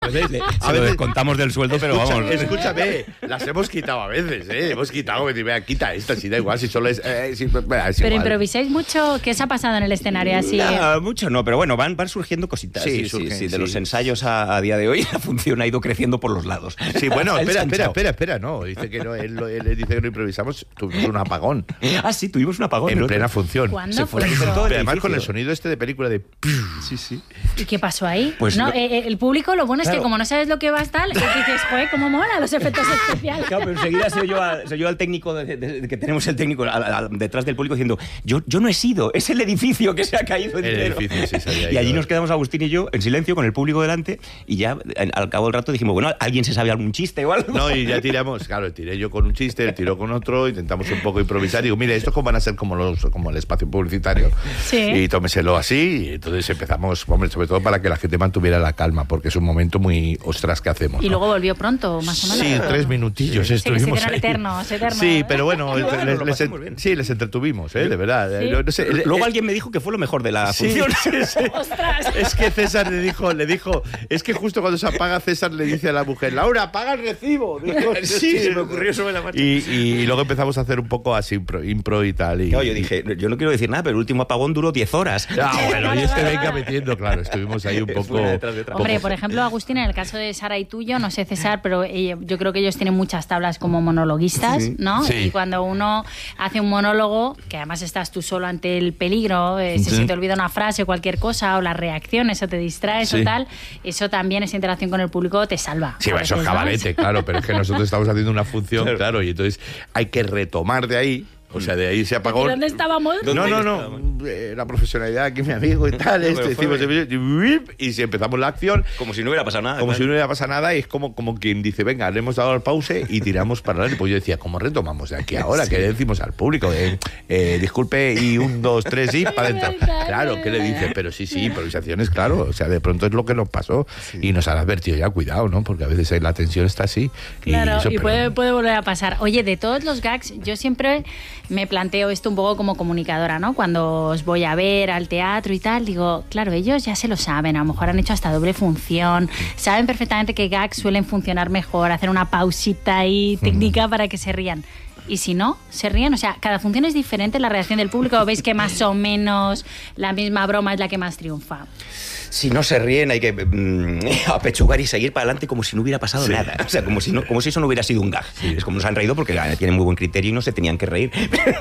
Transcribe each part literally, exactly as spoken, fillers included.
veces, Le, a se veces lo descontamos del sueldo, pero escucha, vamos. Escúchame, las hemos quitado a veces, ¿eh? Hemos quitado, que vea, quita esto, si da igual, si solo es... Eh, si, bah, es pero igual. improvisáis mucho. ¿Qué os ha pasado en el escenario así? No, mucho no, pero bueno, van, van surgiendo cositas. Sí, Sí, sí, surgen, sí, de sí. los ensayos a, a día de hoy, la función ha ido creciendo por los lados. Sí, bueno, El espera, espera, chanchao. espera, espera, no, dice que no, él, él dice que no improvisamos, tuvimos un apagón Ah, sí, tuvimos un apagón. en el otro. plena función. ¿Cuándo se fue fue la luz eso? en todo el Pero además edificio. con el sonido este de película de... Sí, sí. ¿Y qué pasó ahí? Pues no, lo- eh, el público, lo bueno es Claro. que como no sabes lo que va a estar, dices, joder, cómo mola los efectos especiales. Claro, pero enseguida se oyó, a- se oyó al técnico, de, de- de- que tenemos el técnico a- a- a- detrás del público diciendo, yo, yo no he sido, es el edificio que se ha caído El entero. edificio, sí, se había Y allí ido. nos quedamos Agustín y yo en silencio con el público delante y ya en- al cabo del rato dijimos, bueno, ¿alguien se sabe algún chiste o algo? No, y ya tiramos, claro, tiré yo con un chiste, él tiró con otro, intentamos un poco improvisar. Digo, mire, estos van a ser como los como el espacio publicitario. Sí. Y tómeselo así. Y entonces empezamos, hombre, sobre todo para que la gente mantuviera la calma, porque es un momento muy ostras que hacemos. Y ¿no? luego volvió pronto, más o menos. Sí, tres minutillos Sí, que se estuvimos hicieron ahí. eternos, eternos. Sí, pero bueno, No, les- no, lo les- pasamos bien. sí, les entretuvimos, ¿eh? De verdad. Sí. No, no sé, el- Luego el- alguien me dijo que fue lo mejor de la Sí, función. sí, sí. ¡Ostras! Es que César le dijo, le dijo, es que justo cuando se apaga César le dice a la mujer, Laura, apaga el recibo. Dijo, Sí, se me ocurrió sobre la marcha. Y, y luego empezamos a hacer un poco así impro, impro y tal. Y, Claro, yo dije, yo no quiero decir nada, pero el último apagón duró diez horas. Ah, bueno, y este Vale, venga vale. metiendo, claro, estuvimos ahí un poco... Una detrás de otra. Hombre, poco- por ejemplo, Agustín, en el caso de Sara y tuyo, no sé César, pero eh, yo creo que ellos tienen muchas tablas como monologuistas, Sí. ¿no? Sí. Y cuando uno hace un monólogo, que además estás tú solo ante el peligro, eh, si Sí. se te olvida una frase o cualquier cosa, o las reacciones, o te distraes Sí. o tal, eso también, esa interacción con el público, te salva. Sí, a eso es veces, ¿no? cabarete, claro, pero es que nosotros estamos haciendo una función, Claro. claro, y entonces hay que retomar de ahí, o sea, de ahí se apagó... ¿Y dónde estábamos? No, no, estábamos? no, eh, la profesionalidad aquí, mi amigo y tal, No, este, pero fue hicimos- y si empezamos la acción, Como si no hubiera pasado nada. como claro. si no hubiera pasado nada, y es como, como quien dice, venga, le hemos dado al pause y tiramos para adelante. Pues yo decía, ¿cómo retomamos de aquí ahora? ¿Qué le decimos al público? Eh, eh, disculpe, y un, dos, tres, y para adentro. Claro, ¿qué le dice? Pero sí, sí, improvisaciones, claro. O sea, de pronto es lo que nos pasó y nos han advertido ya, cuidado, ¿no? Porque a veces eh, la tensión está así. Y Claro, eso, y pero- puede, puede volver a pasar. Oye, de todos los gags, yo siempre me planteo esto un poco como comunicadora, ¿no? Cuando os voy a ver al teatro y tal, digo, claro, ellos ya se lo saben, a lo mejor han hecho hasta doble función, saben perfectamente que gags suelen funcionar mejor, hacer una pausita ahí técnica para que se rían. Y si no, se ríen, o sea, cada función es diferente, la reacción del público, o veis que más o menos la misma broma es la que más triunfa. Si no se ríen, hay que mm, apechugar y seguir para adelante como si no hubiera pasado Sí. nada. O sea, como si, no, como si eso no hubiera sido un gag. Es como nos han reído porque ah, tienen muy buen criterio y no se tenían que reír.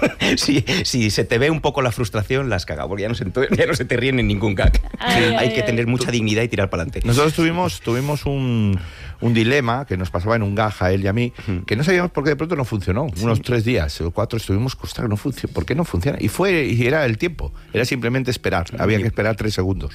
si, si se te ve un poco la frustración, la has cagado, porque ya no se, ya no se te ríen en ningún gag. Ay, ay, hay que ay. tener mucha dignidad y tirar para adelante. Nosotros tuvimos, tuvimos un, un dilema que nos pasaba en un gag a él y a mí, que no sabíamos por qué de pronto no funcionó. Unos tres días o cuatro estuvimos, ostras, no funciona, ¿por qué no funciona? Y fue, y era el tiempo, era simplemente esperar, había que esperar tres segundos.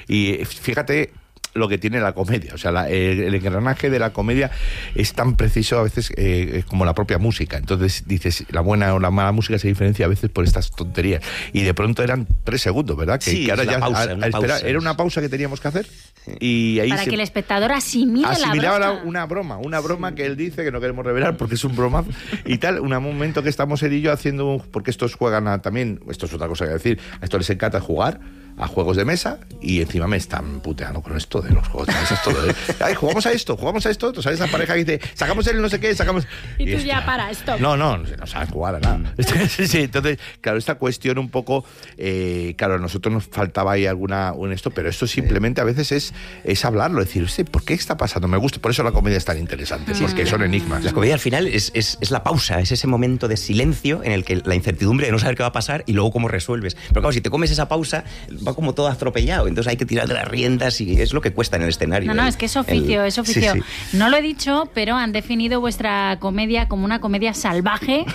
Y fíjate lo que tiene la comedia, o sea, la- el, el engranaje de la comedia es tan preciso a veces eh, como la propia música. Entonces dices, la buena o la mala música se diferencia a veces por estas tonterías. Y de pronto eran tres segundos, ¿verdad? Que, Sí, que ahora es la ya pausa, a- una a esperar- pausa. era una pausa que teníamos que hacer. Y ahí Para se- que el espectador asimile asimilaba la la- broma. una broma, una broma que él dice que no queremos revelar porque es un bromazo y tal, un momento que estamos él y yo haciendo, un- porque estos juegan a, también, esto es otra cosa que decir, a estos les encanta jugar a juegos de mesa y encima me están puteando con esto de los juegos de mesa, todo de, ay, jugamos a esto, jugamos a esto, tú sabes, esa pareja que dice, sacamos el no sé qué, sacamos... Y tú esto- ya, para, stop. No, no, no, no sabes jugar a nada. Sí, sí, entonces, claro, esta cuestión un poco, eh, claro, a nosotros nos faltaba ahí alguna, un esto, pero esto simplemente a veces es, es hablarlo, decir, "Hostia, ¿por qué está pasando? Me gusta, por eso la comedia es tan interesante, porque son enigmas. La comedia al final es, es, es la pausa, es ese momento de silencio en el que la incertidumbre de no saber qué va a pasar y luego cómo resuelves. Pero claro, si te comes esa pausa, va como todo atropellado. Entonces hay que tirar de las riendas y es lo que cuesta en el escenario. No, no, El- es que es oficio, el- es oficio. Sí, sí. No lo he dicho, pero han definido vuestra comedia como una comedia salvaje.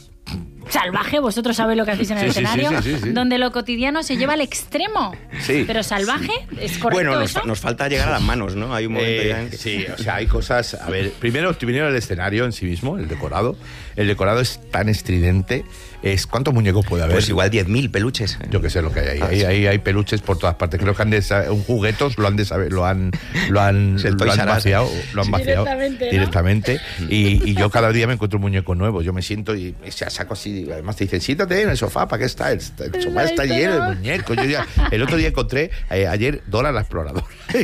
Salvaje, vosotros sabéis lo que hacéis en el Sí, sí, sí, escenario, sí, sí, sí. donde lo cotidiano se lleva al extremo. Sí. Pero salvaje, ¿es correcto Bueno, nos, eso? fa- nos falta llegar a las manos, ¿no? Hay un momento Eh, ya en que- sí, o sea, hay cosas. A ver, primero, primero el escenario en sí mismo, el decorado. El decorado es tan estridente. Es, ¿cuántos muñecos puede haber? Pues igual diez mil peluches. Yo que sé lo que hay ahí. Ah, Ahí, sí. ahí hay peluches por todas partes. Creo que han de sa- un juguetos lo han de saber, lo han lo han, Es el lo Toys han R Us. vaciado, lo han Sí. vaciado Directamente, ¿no? directamente. Y, y yo cada día me encuentro un muñeco nuevo. Yo me siento y, y saco así, y además te dicen, siéntate en el sofá, ¿para qué está? El, el sofá está lleno de muñecos. Yo ya, el otro día encontré, eh, ayer, Dora la exploradora.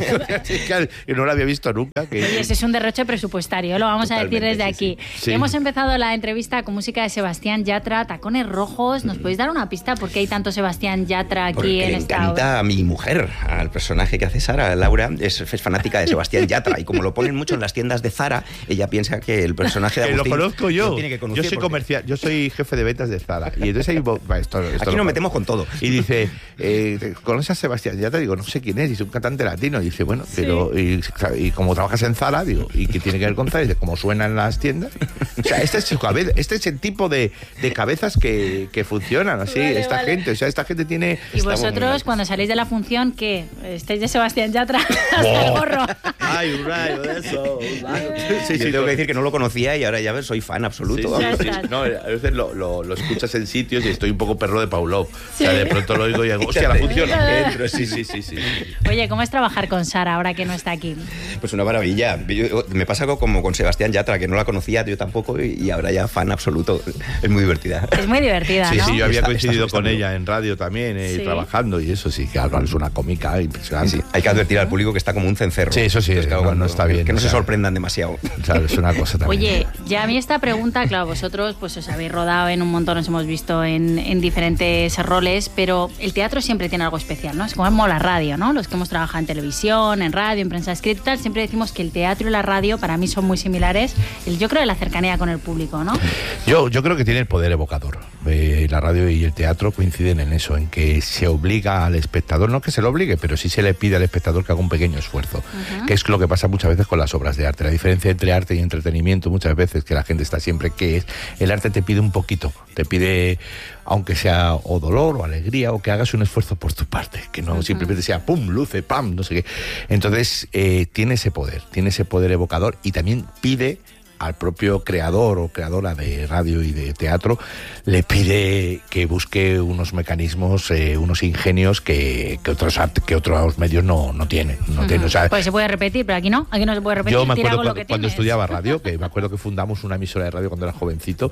Y no la había visto nunca. Que... Oye, ese es un derroche presupuestario, lo vamos Totalmente, a decir desde sí, aquí. Sí. Sí. Hemos empezado la entrevista con música de Sebastián Yatra, Tacones Rojos. ¿Nos podéis dar una pista por qué hay tanto Sebastián Yatra aquí Porque en le esta encanta obra? a mi mujer, al personaje que hace Sara, Laura, es, es fanática de Sebastián Yatra, y como lo ponen mucho en las tiendas de Zara, ella piensa que el personaje de Agustín lo conozco yo. lo tiene que conocer yo soy porque... comercial, yo soy jefe de ventas de Zara. Y entonces ahí, va, esto, esto aquí lo nos metemos con todo. Y dice, eh, ¿conoces a Sebastián Yatra? Digo, no sé quién es, dice un cantante latino. Y dice, bueno, pero y, y como trabajas en Zara, digo, ¿y qué tiene que ver con Zara? Dice, ¿cómo suena en las tiendas? O sea, este es, su cabeza, este es el tipo de, de cabezas que, que funcionan así, vale, esta vale. gente. O sea, esta gente tiene... Y vosotros, cuando salís de la función, ¿qué? ¿Estáis de Sebastián Yatra hasta el gorro? Ay, un rayo de eso. Sí, sí, tengo que decir que no lo conocía y ahora ya ves, soy fan absoluto. Sí, sí, sí. No, a veces lo, lo, lo escuchas en sitios y estoy un poco perro de Pavlov. Sí. O sea, de pronto lo oigo y digo, hostia, la función. Sí, sí, sí, sí. Oye, ¿cómo es trabajar con Sara ahora que no está aquí? Pues una maravilla. Yo, me pasa como con Sebastián Yatra, que no la conocía yo tampoco, y, y ahora ya fan absoluto. Es muy divertida. Es muy divertida, Sí, ¿no? sí, yo había Está- coincidido está- con está- ella en radio también, eh, Sí. trabajando, y eso sí, que Álvaro es una cómica impresionante. Sí, hay que advertir al público que está como un cencerro. Sí, eso sí, Entonces, claro, no, cuando- no está bien, Que no o se sea. sorprendan demasiado. Claro, es una cosa también. Oye, ya a mí esta pregunta, claro, vosotros pues os habéis rodado en un montón, os hemos visto en, en diferentes roles, pero el teatro siempre tiene algo especial, ¿no? Es como la radio, ¿no? Los que hemos trabajado en televisión, en radio, en prensa escrita y tal, siempre decimos que el teatro y la radio para mí son muy similares. El, yo creo de la cercanía con el público, ¿no? Yo, yo creo que tiene el poder evocador. Eh, la radio y el teatro coinciden en eso, en que se obliga al espectador, no que se lo obligue, pero sí se le pide al espectador que haga un pequeño esfuerzo, uh-huh. que es lo que pasa muchas veces con las obras de arte. La diferencia entre arte y entretenimiento muchas veces, que la gente está siempre, que es, el arte te pide un poquito, te pide, aunque sea o dolor o alegría, o que hagas un esfuerzo por tu parte, que no uh-huh. simplemente sea pum, luce, pam, no sé qué. Entonces, eh, tiene ese poder, tiene ese poder evocador y también pide al propio creador o creadora de radio y de teatro, le pide que busque unos mecanismos, eh, unos ingenios que, que otros que otros medios no, no tienen. No uh-huh. tienen o sea, pues se puede repetir, pero aquí no, aquí no se puede repetir. Yo me acuerdo cuando, que cuando estudiaba radio, que me acuerdo que fundamos una emisora de radio cuando era jovencito,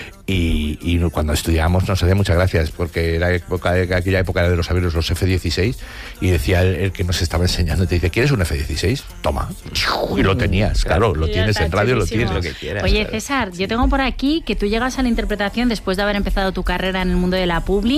y, y cuando estudiábamos nos hacía muchas gracias, porque era época, aquella época era de los aviones, los F dieciséis, y decía el, el que nos estaba enseñando, te dice, ¿quieres un F dieciséis? Toma. Y lo tenías, claro, lo tienes en radio, lo tienes. Que quieras, Oye, claro. César, yo tengo por aquí que tú llegas a la interpretación después de haber empezado tu carrera en el mundo de la publi.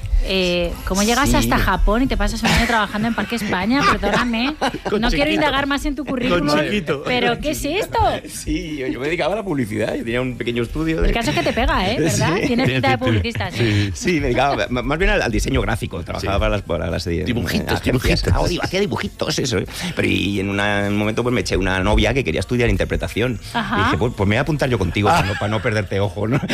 Eh, ¿Cómo llegas Sí. hasta Japón y te pasas un año trabajando en Parque España? Perdóname. Con no chiquito. quiero indagar más en tu currículum. Con chiquito. Pero, ¿qué es esto? Sí, yo, yo me dedicaba a la publicidad, yo tenía un pequeño estudio. De... El caso es que te pega, ¿eh? ¿Verdad? Sí. Tienes pinta de publicista. Sí, sí, me dedicaba más bien al, al diseño gráfico. Trabajaba sí. para las, para las de, dibujitos, dibujitos. dibujitos. Hacía dibujitos, eso. Pero y en, una, en un momento pues me eché una novia que quería estudiar interpretación. Ajá. Y dije, pues, pues me voy a apuntar yo contigo ah. para, no, para no perderte ojo, ¿no?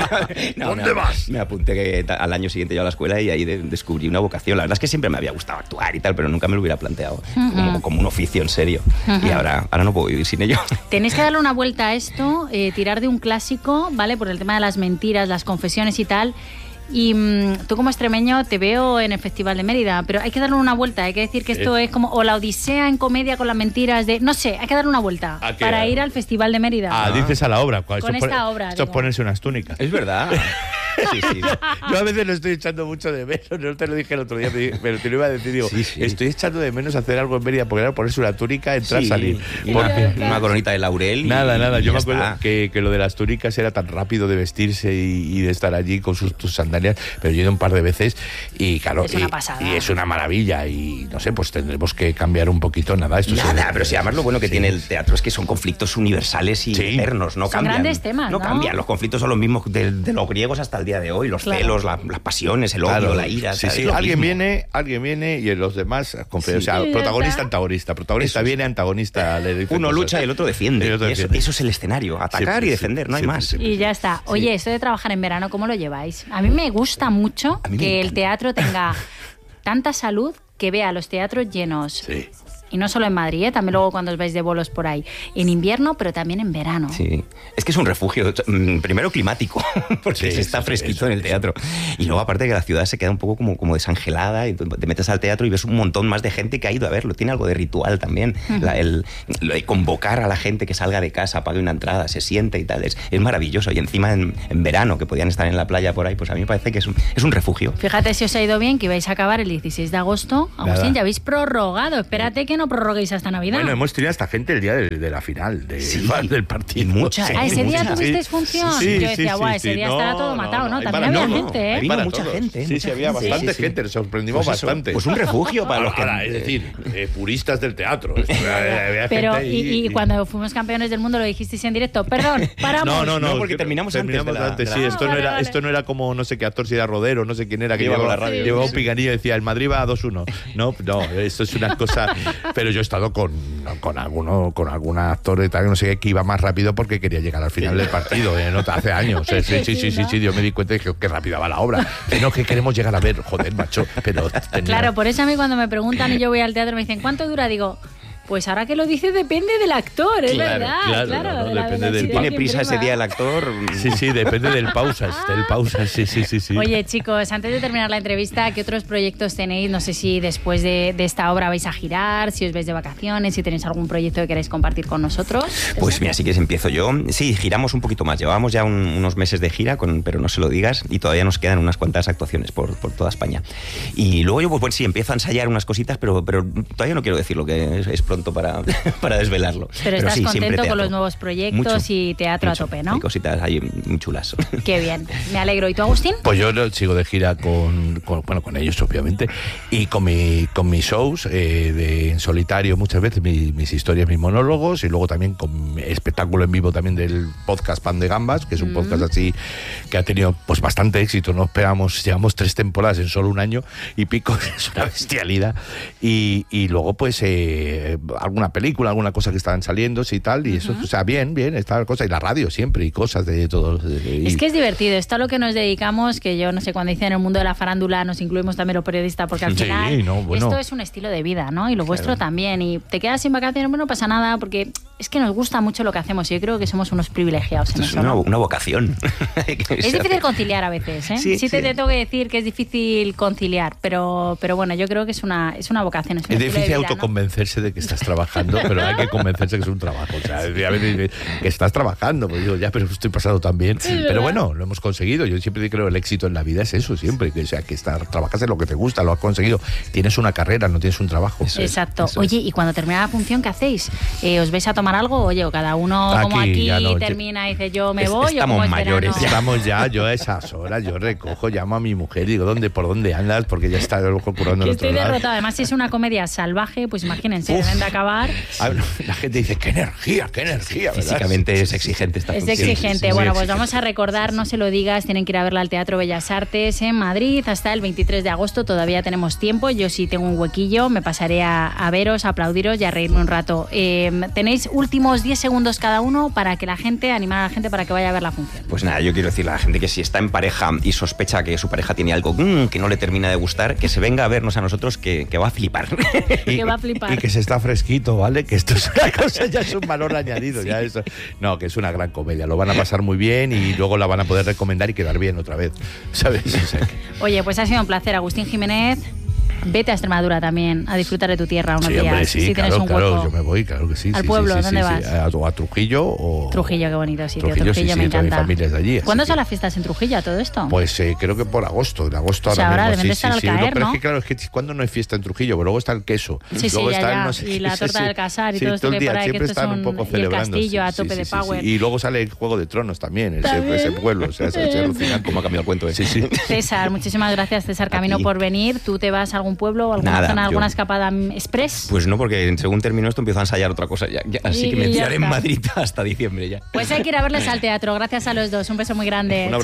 no ¿Dónde me, vas? Me apunté que, al año siguiente yo a la escuela y ahí de, descubrí una vocación. La verdad es que siempre me había gustado actuar y tal, pero nunca me lo hubiera planteado uh-huh. como, como un oficio en serio. Uh-huh. Y ahora, ahora no puedo vivir sin ello. Tenéis que darle una vuelta a esto, eh, tirar de un clásico, ¿vale? Por el tema de las mentiras, las confesiones y tal. Y mmm, tú como extremeño te veo en el Festival de Mérida, pero hay que darle una vuelta, hay que decir que esto eh. es como o la odisea en comedia con las mentiras de... No sé, hay que darle una vuelta para ir al Festival de Mérida. Ah, ah. dices a la obra. Con esto esta pone, obra. Esto es ponerse unas túnicas. Es verdad. Sí, sí. Yo a veces lo estoy echando mucho de menos, no te lo dije el otro día, pero te lo iba a decir, digo, sí, sí. estoy echando de menos hacer algo en Mérida, porque era ponerse una túnica, entrar, sí. salir. Y porque... una, una coronita de laurel. Nada, y, nada, y yo me acuerdo que, que que lo de las túnicas era tan rápido de vestirse y, y de estar allí con sus, tus sandalias, pero yo he ido un par de veces y claro, es una y, pasada. y es una maravilla y no sé, pues tendremos que cambiar un poquito, nada, esto Nada, se... pero si además lo bueno que sí. tiene el teatro es que son conflictos universales y sí. eternos, no son cambian. grandes temas, no, ¿no? cambian, los conflictos son los mismos de, de los griegos hasta el día de hoy, los claro. celos, la, las pasiones, el odio, claro. la ira. Sí, o sea, sí. Alguien mismo. viene, alguien viene y los demás, sí. o sea, sí, protagonista, ¿verdad? antagonista, protagonista eso viene, antagonista le dice uno cosas. Lucha y el otro defiende. El otro y eso, defiende. eso es el escenario, atacar sí, y defender, sí, no hay sí, más. Sí, y ya está. Oye, sí. esto de trabajar en verano, ¿cómo lo lleváis? A mí me gusta mucho que el teatro tenga tanta salud que vea los teatros llenos. Sí. y no solo en Madrid, ¿eh? También luego cuando os vais de bolos por ahí, en invierno, pero también en verano. Sí, es que es un refugio, primero climático, porque Sí, se está sí, fresquito eso, en el eso. teatro, y luego aparte que la ciudad se queda un poco como, como desangelada, y te metes al teatro y ves un montón más de gente que ha ido a verlo, tiene algo de ritual también, uh-huh. la, el, lo de convocar a la gente que salga de casa, pague una entrada, se siente y tal, es, es maravilloso, y encima en, en verano, que podían estar en la playa por ahí, pues a mí me parece que es un, es un refugio. Fíjate si os ha ido bien, que ibais a acabar el dieciséis de agosto, Agustín, Nada. ya habéis prorrogado, espérate que no prorroguéis hasta Navidad. Bueno, hemos tenido hasta gente el día de, de la final, de, sí, del partido. Mucha, sí, ah, ese día mucha. tuvisteis función. Sí, Yo decía, sí, guau, sí, ese sí. día no, estará todo matado, ¿no? no También para, había no, gente, ¿eh? Vino para mucha todos. gente. Sí, mucha sí, había gente. bastante sí, sí. gente, sorprendimos pues eso, bastante. Pues un refugio para los que... Ahora, es decir, eh, puristas del teatro. Había Pero, gente y, y, y cuando fuimos campeones del mundo lo dijisteis en directo, perdón, paramos. No, no, no, No, porque terminamos antes terminamos de la- antes, de sí, la- esto, Ah, no vale, era, vale. esto no era como, no sé qué actor, si era Rodero, no sé quién era, que Llevaba llevaba, la radio, llevaba sí. un picanillo y decía, el Madrid va a dos uno. No, no, esto es una cosa... Pero yo he estado con, con alguno, con algún actor de tal, no sé qué, que iba más rápido porque quería llegar al final del partido, ¿eh? No, hace años. ¿eh? Sí, sí, sí, sí, sí, yo me di cuenta y dije, qué rápida va la obra. No, que queremos llegar a ver, joder, macho, pero... tenía- Claro, por eso a mí cuando me preguntan y yo voy al teatro me dicen, ¿cuánto dura? Digo... Pues ahora que lo dices depende del actor, es Claro, verdad. claro, Claro, no, no, de la depende del- velocidad Tiene que prisa ese imprima. día el actor. Sí, sí, depende del pausas, del pausas, sí, sí, sí, sí. Oye, chicos, antes de terminar la entrevista, ¿qué otros proyectos tenéis? No sé si después de, de esta obra vais a girar, si os vais de vacaciones, si tenéis algún proyecto que queréis compartir con nosotros. Pues mira, si quieres empiezo yo. Sí, giramos un poquito más. Llevábamos ya un- unos meses de gira, con, pero no se lo digas, y todavía nos quedan unas cuantas actuaciones por, por toda España. Y luego yo, pues, pues sí, empiezo a ensayar unas cositas, pero, pero todavía no quiero decirlo, que es, es pronto para, para desvelarlo. Pero, estás sí, siempre contento con teatro. los nuevos proyectos Mucho, y teatro mucho. a tope, ¿no? Hay cositas ahí muy chulas. Qué bien, me alegro. ¿Y tú, Agustín? Pues yo lo- sigo de gira con, con- bueno, con ellos, obviamente, y con, mi, con mis shows eh, de, en solitario muchas veces, mi- mis historias, mis monólogos, y luego también con mi espectáculo en vivo también del podcast Pan de Gambas, que es un Mm. podcast así que ha tenido pues bastante éxito. No esperamos, llevamos tres temporadas en solo un año y pico, es una bestialidad. Y, y luego pues eh, alguna película, alguna cosa que estaban saliendo y tal, y eso, o sea, bien, bien, está la cosa, y la radio siempre, y cosas de todo. y- Es que es divertido, esto a lo que nos dedicamos, que yo no sé, cuando dicen en el mundo de la farándula nos incluimos también los periodistas, porque al Sí, final no, bueno. esto es un estilo de vida, ¿no? Y lo vuestro también. Y te quedas sin vacaciones, bueno, no pasa nada, porque es que nos gusta mucho lo que hacemos y yo creo que somos unos privilegiados en Es eso, una, ¿no? una vocación. Es difícil conciliar a veces, ¿eh? Sí, Sí, te, sí. te tengo que decir que es difícil conciliar, pero, pero bueno, yo creo que es una, es una vocación. Es, un Es estilo de difícil vida, ¿no? autoconvencerse de que estás trabajando, pero hay que convencerse que es un trabajo. O sea, a veces dices que estás trabajando, pues digo, ya, pero estoy pasando tan bien. Pero verdad. bueno, lo hemos conseguido. Yo siempre creo que el éxito en la vida es eso, siempre. Que, o sea, que estar, trabajas en lo que te gusta, lo has conseguido. Tienes una carrera, no tienes un trabajo. Eso es, Exacto. eso Oye, y cuando termina la función, ¿qué hacéis? Eh, ¿Os vais a tomar algo? Oye, o cada uno como Aquí aquí ya no, termina y dice yo me Es- voy, o estamos como es mayores, verano? Estamos ya, yo a esas horas, yo recojo, llamo a mi mujer y digo, ¿dónde, por dónde andas? Porque ya está el ojo curando Que en otro estoy lado. derrotada. Además, si es una comedia salvaje, pues imagínense, Uf. deben de acabar. Ah, no, la gente dice, qué energía, qué energía, ¿verdad? Físicamente es exigente esta Es función. exigente. sí, Bueno, sí, pues sí, vamos sí, a recordar, no se lo digas, tienen que ir a verla al Teatro Bellas Artes en Madrid hasta el veintitrés de agosto. Todavía tenemos tiempo. Yo sí tengo un huequillo, me pasaré a, a veros, a aplaudiros y a reírme un rato. Eh, tenéis últimos diez segundos cada uno para que la gente, animar a la gente para que vaya a ver la función. Pues nada, yo quiero decirle a la gente que si está en pareja y sospecha que su pareja tiene algo mm, que no le termina de gustar, que se venga a vernos a nosotros, que, que va a flipar. Y, Que va a flipar. y que se está fresquito, ¿vale? Que esto es una cosa, ya es un valor añadido. Ya eso. No, que es una gran comedia. Lo van a pasar muy bien y luego la van a poder recomendar y quedar bien otra vez. ¿Sabes? O sea, que- Oye, pues ha sido un placer, Agustín Jiménez. Vete a Extremadura también a disfrutar de tu tierra unos sí, días. hombre, sí, si tienes claro, un claro, hueco. yo me voy, claro que sí. ¿Al sí, pueblo? sí, sí, ¿Dónde sí, vas? sí. A, o a Trujillo o... Trujillo, qué bonito sitio. Trujillo, Trujillo, sí, me sí, toda mi encanta. familia es de allí, así ¿Cuándo que- son las fiestas en Trujillo a todo esto? Pues eh, creo que por agosto, en agosto O sea, ahora ahora mismo. deben de Sí, estar sí, al sí, caer, pero ¿no? es que claro, es que cuando no hay fiesta en Trujillo, pero luego está el queso. Sí, sí, luego ya, está el ya. no sé Y qué, la sí, torta sí. del casar y Sí, todo esto el que día, por ahí, que siempre esto están es un un- poco y el celebrando. castillo a sí, tope sí, de sí, power. sí. Y luego sale el Juego de Tronos también, ese, También. ese pueblo, o sea, es es alucinante. Cómo ha cambiado el cuento, ¿eh? Sí, sí. César, muchísimas gracias, César A Camino, ti. por venir. ¿Tú te vas a algún pueblo o alguna Nada, zona, yo- alguna escapada mm, express? Pues no, porque según termino esto empiezo a ensayar otra cosa ya. ya, así Y- que me y ya tiraré en está. Madrid hasta diciembre ya. Pues hay que ir a verles al teatro. Gracias a los dos. Un beso muy grande. Un